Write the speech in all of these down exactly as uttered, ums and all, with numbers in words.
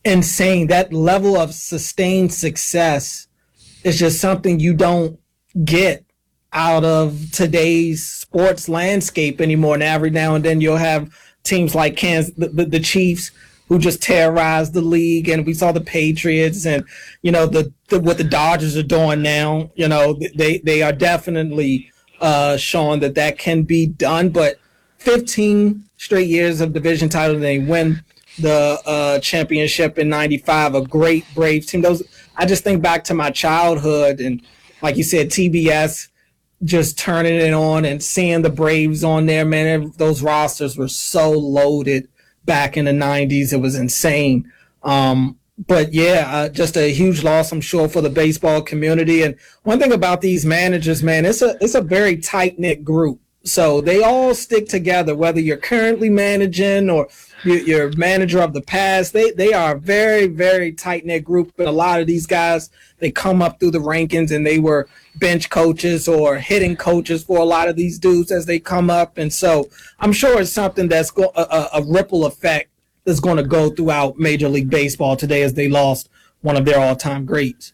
insane. That level of sustained success is just something you don't get out of today's sports landscape anymore. Now, every now and then you'll have teams like Kansas, the, the, the Chiefs, who just terrorized the league, and we saw the Patriots, and you know the, the what the Dodgers are doing now. You know they they are definitely uh, showing that that can be done. But fifteen straight years of division title, and they win the uh, championship in ninety-five. A great Braves team. Those I just think back to my childhood, and like you said, T B S just turning it on and seeing the Braves on there. Man, those rosters were so loaded back in the nineties. It was insane. Um, but yeah, uh, just a huge loss, I'm sure, for the baseball community. And one thing about these managers, man, it's a it's a very tight knit group. So they all stick together, whether you're currently managing or you're, you're manager of the past. They they are a very, very tight knit group. But a lot of these guys, they come up through the rankings, and they were bench coaches or hitting coaches for a lot of these dudes as they come up. And so I'm sure it's something that's go- a, a ripple effect that's going to go throughout Major League Baseball today as they lost one of their all-time greats.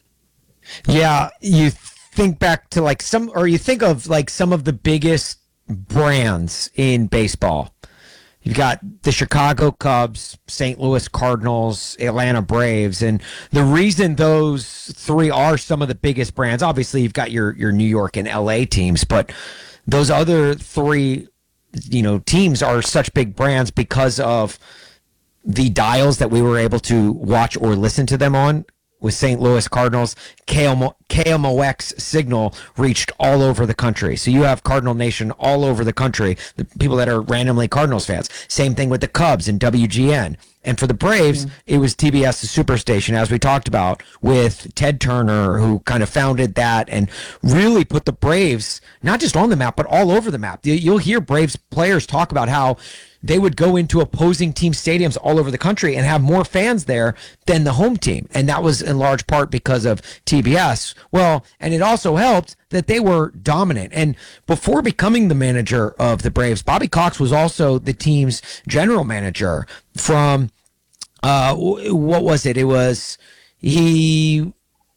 Yeah, you think back to like some, or you think of like some of the biggest brands in baseball. You've got the Chicago Cubs, Saint Louis Cardinals, Atlanta Braves, and the reason those three are some of the biggest brands, obviously you've got your, your New York and L A teams, but those other three, you know, teams are such big brands because of the dials that we were able to watch or listen to them on. With Saint Louis Cardinals, K M O X signal reached all over the country. So you have Cardinal Nation all over the country, the people that are randomly Cardinals fans. Same thing with the Cubs and W G N. And for the Braves, mm-hmm. it was T B S, the Superstation, as we talked about, with Ted Turner, who kind of founded that and really put the Braves, not just on the map, but all over the map. You'll hear Braves players talk about how they would go into opposing team stadiums all over the country and have more fans there than the home team. And that was in large part because of T B S. Well, and it also helped that they were dominant. And before becoming the manager of the Braves, Bobby Cox was also the team's general manager from, uh, what was it? It was, he...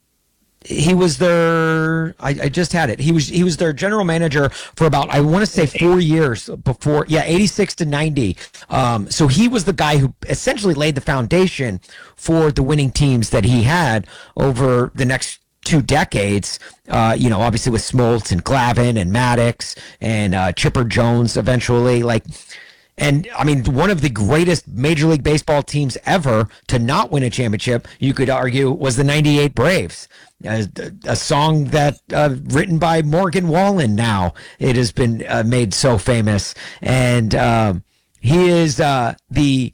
He was their, I, I just had it. He was he was their general manager for about, I want to say four years before, yeah, eighty-six to ninety. Um, so he was the guy who essentially laid the foundation for the winning teams that he had over the next two decades, uh, you know, obviously with Smoltz and Glavine and Maddox and uh, Chipper Jones eventually, like, and I mean, one of the greatest Major League Baseball teams ever to not win a championship, you could argue, was the ninety-eight Braves. A, a song that uh, written by Morgan Wallen. Now it has been uh, made so famous, and um, he is uh, the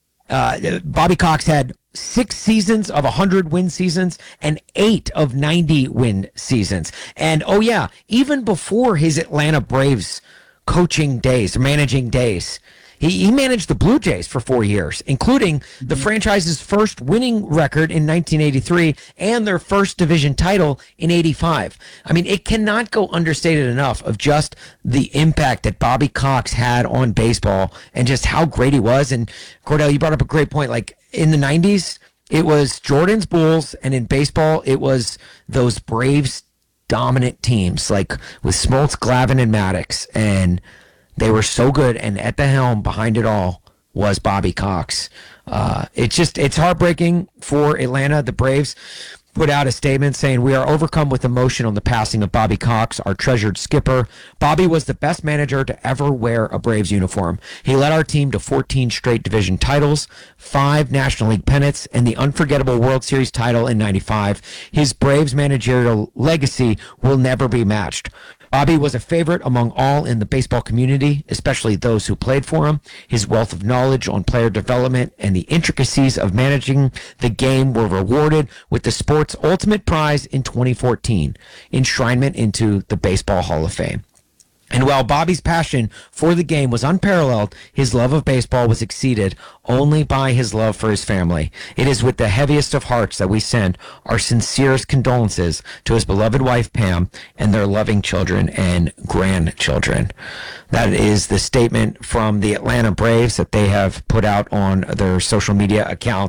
uh, Bobby Cox had six seasons of one hundred win seasons and eight of ninety win seasons, and oh yeah, even before his Atlanta Braves coaching days, managing days. He, he managed the Blue Jays for four years, including the franchise's first winning record in nineteen eighty-three and their first division title in eighty-five. I mean, it cannot go understated enough of just the impact that Bobby Cox had on baseball and just how great he was. And Cordell, you brought up a great point. Like in the nineties, it was Jordan's Bulls, and in baseball, it was those Braves dominant teams, like with Smoltz, Glavine, and Maddox, and they were so good, and at the helm behind it all was Bobby Cox. Uh, it's just, it's heartbreaking for Atlanta. The Braves put out a statement saying, "We are overcome with emotion on the passing of Bobby Cox, our treasured skipper. Bobby was the best manager to ever wear a Braves uniform. He led our team to fourteen straight division titles, five National League pennants, and the unforgettable World Series title in ninety-five. His Braves managerial legacy will never be matched. Bobby was a favorite among all in the baseball community, especially those who played for him. His wealth of knowledge on player development and the intricacies of managing the game were rewarded with the sport's ultimate prize in twenty fourteen, enshrinement into the Baseball Hall of Fame." And while Bobby's passion for the game was unparalleled, his love of baseball was exceeded only by his love for his family. It is with the heaviest of hearts that we send our sincerest condolences to his beloved wife, Pam, and their loving children and grandchildren. That is the statement from the Atlanta Braves that they have put out on their social media accounts.